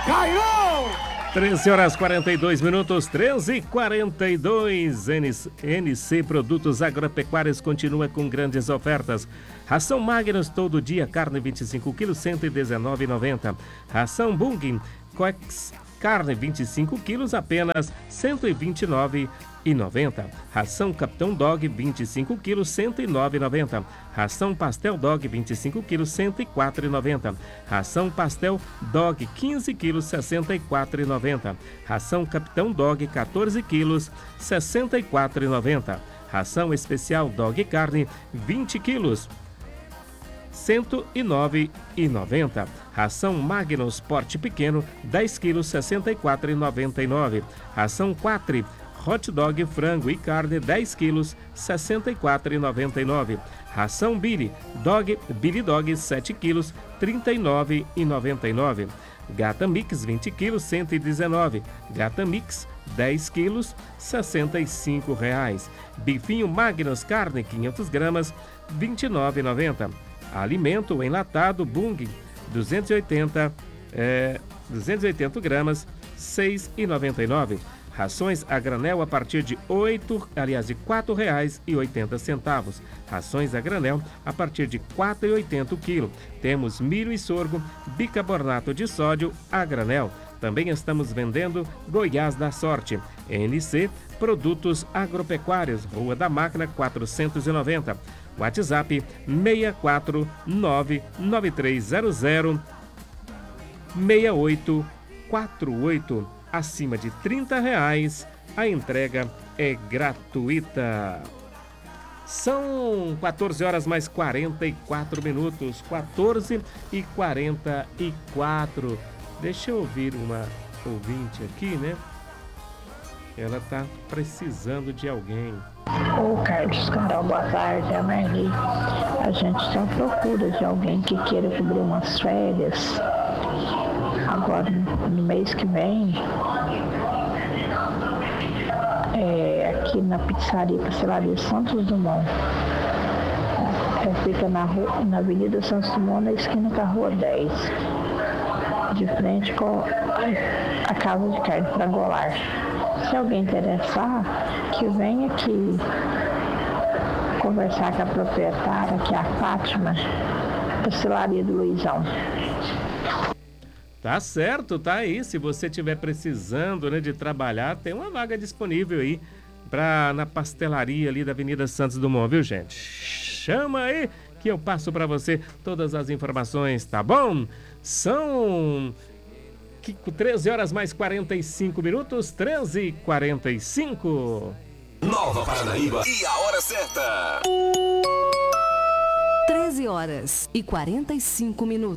Caiu! 13 horas 42 minutos, 13h42. NC Produtos Agropecuários continua com grandes ofertas. Ração Magnus todo dia, carne 25 kg, R$ 119,90. Ração Bung Coex, carne 25 quilos, apenas R$ 129,90. Ração Capitão Dog 25 quilos, R$ 109,90. Ração Pastel Dog 25 quilos, R$ 104,90. Ração Pastel Dog 15 quilos, R$ 64,90. Ração Capitão Dog 14 quilos, R$ 64,90. Ração Especial Dog Carne 20 quilos, R$ 109,90. Ração Magnus Porte Pequeno 10 quilos, R$ 64,99. Ração Quatri Hot Dog Frango e Carne 10 quilos, R$ 64,99. Ração Billy Dog 7 quilos, R$ 39,99. Gata Mix 20 quilos, R$ 119. Gata Mix 10 quilos, R$ 65. Bifinho Magnus Carne 500 gramas, R$ 29,90. Alimento enlatado Bung 280 gramas, R$ 6,99. Rações a granel a partir de R$ 4,80. Rações a granel a partir de R$ 4,80 o quilo. Temos milho e sorgo, bicarbonato de sódio a granel. Também estamos vendendo Goiás da Sorte. NC Produtos Agropecuários, Rua da Máquina 490. WhatsApp 64993006848. Acima de R$ 30, a entrega é gratuita. São 14 horas mais 44 minutos, 14h44. Deixa eu ouvir uma ouvinte aqui, né? Ela tá precisando de alguém. Ô Carlos, Carol, boa tarde, é a Marli. A gente está à procura de alguém que queira cobrir umas férias. Agora, no mês que vem, aqui na pizzaria Pastelaria Santos Dumont. Fica na Avenida Santos Dumont, na esquina com a Rua 10. De frente com a Casa de Carne Frangolar. Se alguém interessar, que venha aqui conversar com a proprietária, que é a Fátima, Pastelaria do Luizão. Tá certo, tá aí. Se você estiver precisando, né, de trabalhar, tem uma vaga disponível aí na pastelaria ali da Avenida Santos Dumont, viu, gente? Chama aí que eu passo para você todas as informações, tá bom? São 13 horas mais 45 minutos, 13h45. Nova Paranaíba e a hora certa. 13 horas e 45 minutos.